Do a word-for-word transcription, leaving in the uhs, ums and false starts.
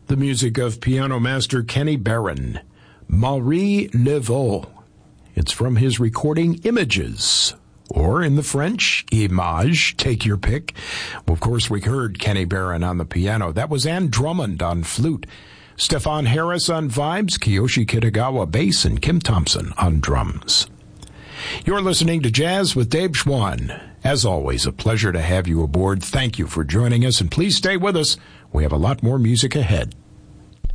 The music of piano master Kenny Barron, Marie Laveau. It's from his recording Images, or in the French, Images, take your pick. Well, of course, we heard Kenny Barron on the piano. That was Ann Drummond on flute, Stefan Harris on vibes, Kiyoshi Kitagawa bass, and Kim Thompson on drums. You're listening to Jazz with Dave Schwann. As always, a pleasure to have you aboard. Thank you for joining us, and please stay with us. We have a lot more music ahead.